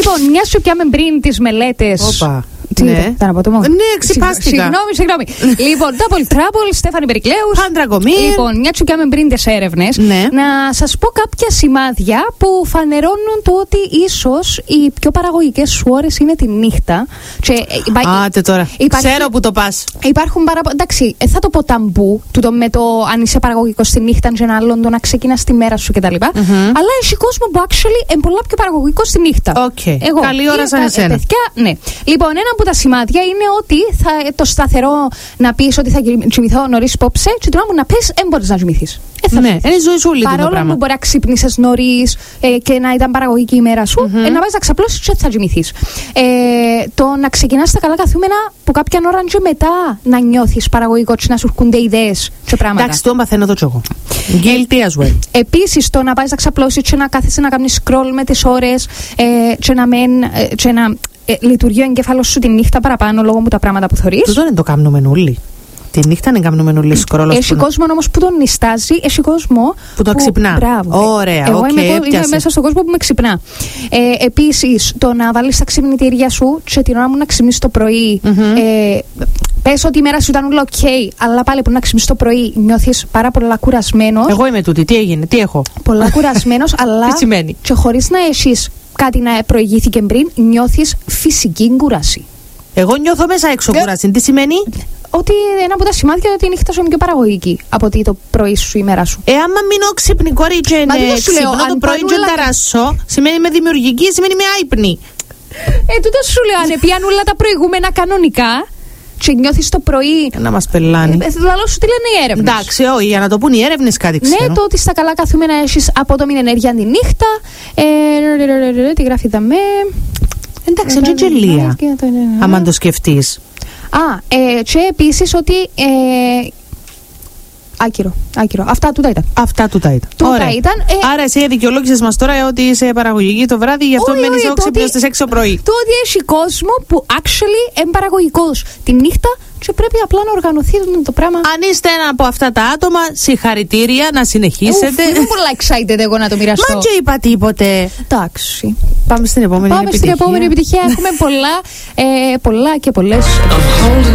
Λοιπόν, μια σου πιάμε πριν τις μελέτες. Όπα. Ναι, ξυπάστηκα. Συγγνώμη. Λοιπόν, Double Trouble, Στέφανη Περικλέους. Χάντρα Γκομίρ. Λοιπόν, μια τσουκιάμε πριν τις έρευνες. Ναι. Να σας πω κάποια σημάδια που φανερώνουν το ότι ίσως οι πιο παραγωγικές σου ώρες είναι τη νύχτα. Άτε τώρα. Ξέρω που το πας. Υπάρχουν εντάξει, θα το πω ταμπού, με το αν είσαι παραγωγικός τη νύχτα, και ένα άλλο το να ξεκινάς τη μέρα σου κτλ. Αλλά έχει κόσμο που actually είναι πολλά πιο παραγωγικός τη νύχτα. Okay. Καλή ώρα σαν εσένα. Ναι. Λοιπόν, ένα από τα σημάδια είναι ότι το σταθερό να πεις ότι θα κοιμηθώ νωρίς απόψε, και την ώρα που να πεις, δεν μπορείς να κοιμηθείς. Ναι, είναι ζωή σου όλη. Παρόλο που μπορεί να ξύπνησες νωρίς και να ήταν παραγωγική η μέρα σου, να πας να ξαπλώσεις και θα κοιμηθείς. Το να ξεκινάς τα καλά καθούμενα που κάποια ώρα και μετά να νιώθεις παραγωγικό και να σου έρχονται ιδέες και πράγματα. Εντάξει, το μαθαίνω το τσόγο. Guilty as well. Επίσης, το να πας να ξαπλώσεις και να κάθεσαι να κάνεις scroll με τις ώρες και να λειτουργεί ο εγκέφαλος σου τη νύχτα παραπάνω λόγω μου τα πράγματα που θωρείς. Τούτο δεν το κάνουμε όλοι. Τη νύχτα δεν κάνουμε όλοι σκρόλο. Έχει κόσμο όμως που τον νηστάζει, έχει κόσμο που το ξυπνά. Μπράβο. Ωραία, εγώ είμαι μέσα στον κόσμο που με ξυπνά. Επίσης, το να βάλεις τα ξυπνητήρια σου και την ώρα μου να ξυπνήσεις το πρωί. Πες ότι η μέρα σου ήταν όλα ok, αλλά πάλι που να ξυπνήσεις το πρωί νιώθεις πάρα πολλά κουρασμένος. Εγώ είμαι τούτη. Τι έγινε, τι έχω. Πολλά κουρασμένος, αλλά τι σημαίνει. Και χωρίς να έχεις κάτι να προηγήθηκε πριν, νιώθεις φυσική κούραση. Εγώ νιώθω μέσα έξω κούραση. Τι σημαίνει? Ότι ένα από τα σημάδια είναι ότι η νύχτα σου είναι πιο παραγωγική από ότι το πρωί σου, η μέρα σου. Άμα μείνω ξύπνη κορί και ξύπνω το πρωί και ταράσω, σημαίνει με δημιουργική, σημαίνει με άϊπνη. Τούτο σου λέω, αν πιάνουν όλα τα προηγούμενα κανονικά και νιώθεις το πρωί. Να μας πελάνει. Λαλό σου τι λένε οι έρευνες. Εντάξει, όχι, για να το πούν οι έρευνες κάτι ξέρω. Ναι, το ότι στα καλά καθούμενα έχεις απότομη ενέργεια τη νύχτα. Τι γράφει δαμέ. Εντάξει, είναι τζελία. Άμα το σκεφτείς. Και επίσης ότι. Άκυρο. Αυτά τούτα ήταν. Άρα εσύ δικαιολόγησες μας τώρα ότι είσαι παραγωγική το βράδυ, γι' αυτό μένεις όξυπνος στις 6 το πρωί. Το ότι έχει κόσμο που actually είναι παραγωγικός τη νύχτα και πρέπει απλά να οργανωθεί το πράγμα. Αν είστε ένα από αυτά τα άτομα, συγχαρητήρια, να συνεχίσετε. Είμαι πολλά excited εγώ να το μοιραστώ. Μα και είπα τίποτε. Εντάξει. Πάμε στην επόμενη επιτυχία. Έχουμε πολλά και πολλές.